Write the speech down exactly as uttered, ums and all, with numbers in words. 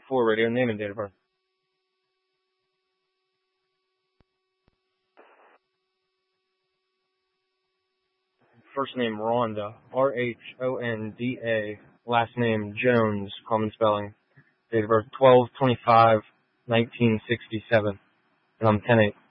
For radio, name and date of birth. First name Rhonda, R H O N D A. Last name Jones, common spelling. Date of birth twelve twenty-five nineteen sixty-seven. And I'm ten eight.